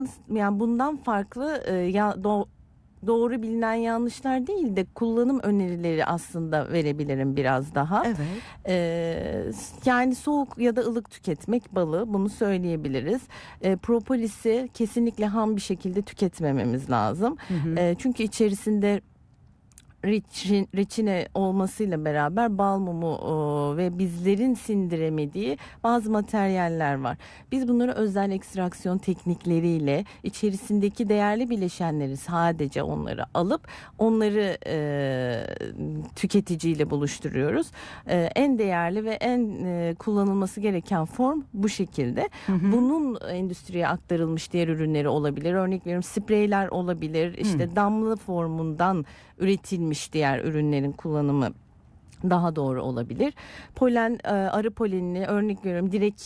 Yani bundan farklı doğru bilinen yanlışlar değil de kullanım önerileri aslında verebilirim biraz daha. Evet. Yani soğuk ya da ılık tüketmek balı, bunu söyleyebiliriz. Propolisi kesinlikle ham bir şekilde tüketmememiz lazım. Hı hı. Çünkü içerisinde reçine olmasıyla beraber bal mumu ve bizlerin sindiremediği bazı materyaller var. Biz bunları özel ekstraksiyon teknikleriyle içerisindeki değerli bileşenleri, sadece onları alıp onları tüketiciyle buluşturuyoruz. En değerli ve en kullanılması gereken form bu şekilde. Hı hı. Bunun endüstriye aktarılmış diğer ürünleri olabilir. Örnek veriyorum, spreyler olabilir. İşte damla formundan üretilmiş diğer ürünlerin kullanımı daha doğru olabilir. Polen, arı polenini örnek veriyorum direkt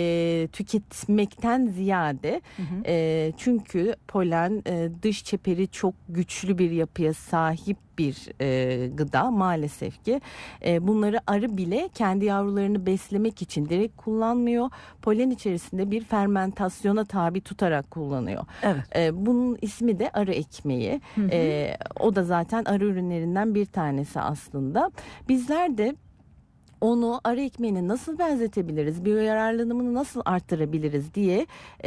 tüketmekten ziyade, çünkü polen dış çeperi çok güçlü bir yapıya sahip bir gıda maalesef ki. Bunları arı bile kendi yavrularını beslemek için direkt kullanmıyor. Polen içerisinde bir fermentasyona tabi tutarak kullanıyor. Evet. Bunun ismi de arı ekmeği. O da zaten arı ürünlerinden bir tanesi aslında. Bizler de onu arı ekmeğine nasıl benzetebiliriz, biyoyararlanımını nasıl arttırabiliriz diye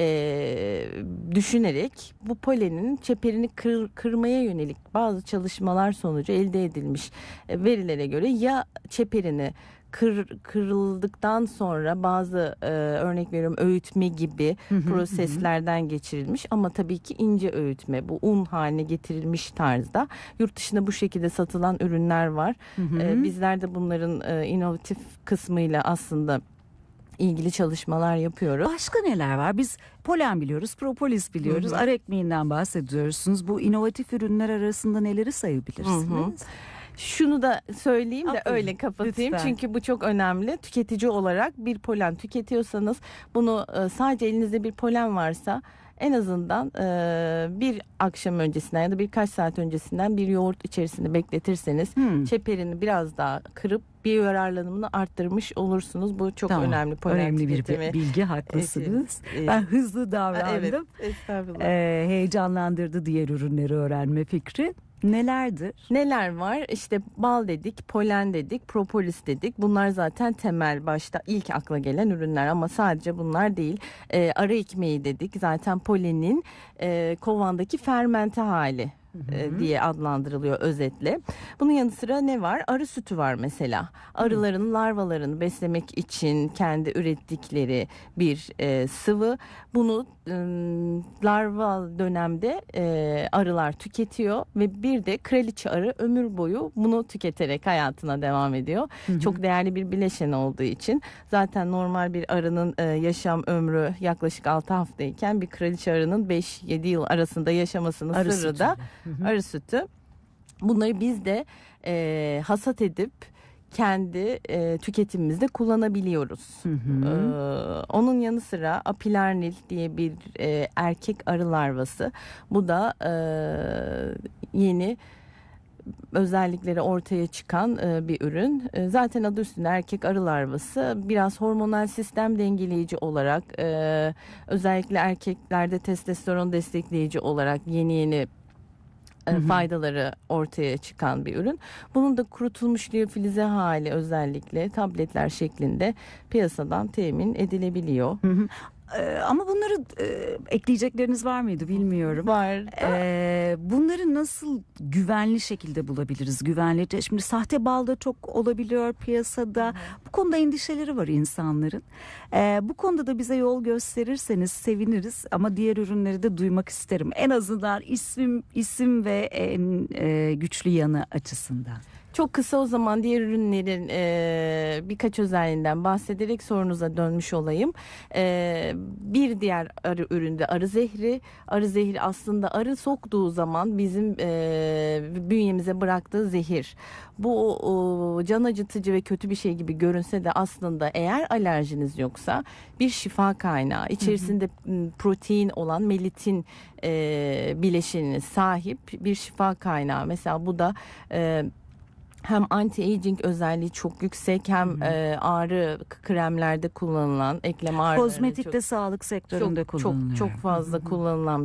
düşünerek bu polenin çeperini kırmaya yönelik bazı çalışmalar sonucu elde edilmiş verilere göre ya çeperini kırıldıktan sonra bazı örnek veriyorum öğütme gibi proseslerden geçirilmiş, ama tabii ki ince öğütme, bu un haline getirilmiş tarzda yurt dışında bu şekilde satılan ürünler var. Bizler de bunların inovatif kısmıyla aslında ilgili çalışmalar yapıyoruz. Başka neler var? Biz polen biliyoruz, propolis biliyoruz, arı ekmeğinden bahsediyorsunuz. Bu inovatif ürünler arasında neleri sayabilirsiniz? Şunu da söyleyeyim de Aferin, öyle kapatayım. lütfen. Çünkü bu çok önemli. Tüketici olarak bir polen tüketiyorsanız bunu, sadece elinizde bir polen varsa en azından bir akşam öncesinden ya da birkaç saat öncesinden bir yoğurt içerisinde bekletirseniz çeperini biraz daha kırıp biyoyararlanımını arttırmış olursunuz. Bu çok önemli polen önemli bir tüketimi. bilgi, haklısınız. Ben hızlı davrandım. Evet, estağfurullah. Heyecanlandırdı diğer ürünleri öğrenme fikri. Nelerdir? Neler var? İşte bal dedik, polen dedik, propolis dedik. Bunlar zaten temel, başta ilk akla gelen ürünler, ama sadece bunlar değil. Arı ekmeği dedik. Zaten polenin kovandaki fermente hali diye adlandırılıyor özetle. Bunun yanı sıra ne var? Arı sütü var mesela. Arıların larvalarını beslemek için kendi ürettikleri bir sıvı. Bunu larval dönemde arılar tüketiyor ve bir de kraliçe arı ömür boyu bunu tüketerek hayatına devam ediyor. Çok değerli bir bileşen olduğu için. Zaten normal bir arının yaşam ömrü yaklaşık 6 haftayken bir kraliçe arının 5-7 yıl arasında yaşamasının sırrı da arı sütü. Bunları biz de hasat edip kendi tüketimimizde kullanabiliyoruz. Onun yanı sıra apilarnil diye bir erkek arı larvası. Bu da yeni özellikleri ortaya çıkan bir ürün. Zaten adı üstünde erkek arı larvası, biraz hormonal sistem dengeleyici olarak, özellikle erkeklerde testosteron destekleyici olarak yeni faydaları ortaya çıkan bir ürün. Bunun da kurutulmuş liyofilize hali özellikle tabletler şeklinde piyasadan temin edilebiliyor. Ama bunları ekleyecekleriniz var mıydı bilmiyorum. Var. Bunları nasıl güvenli şekilde bulabiliriz? Güvenli. Şimdi sahte bal da çok olabiliyor piyasada. Bu konuda endişeleri var insanların. Bu konuda da bize yol gösterirseniz seviniriz. Ama diğer ürünleri de duymak isterim. En azından isim ve en güçlü yanı açısından. Çok kısa o zaman diğer ürünlerin birkaç özelliğinden bahsederek sorunuza dönmüş olayım. Bir diğer arı üründe arı zehri. Arı zehri aslında arı soktuğu zaman bizim bünyemize bıraktığı zehir. Bu can acıtıcı ve kötü bir şey gibi görünse de aslında eğer alerjiniz yoksa bir şifa kaynağı. İçerisinde protein olan melitin bileşenine sahip bir şifa kaynağı. Mesela bu da hem anti-aging özelliği çok yüksek, hem ağrı kremlerde kullanılan, eklem ağrılarında Kozmetikte, sağlık sektöründe çok kullanılıyor. çok fazla kullanılan